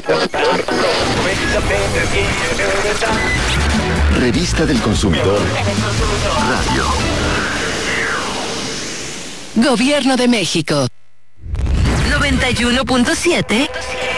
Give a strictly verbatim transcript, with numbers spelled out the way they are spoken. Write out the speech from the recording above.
Revista del Consumidor. Radio. Gobierno de México. noventa y uno punto siete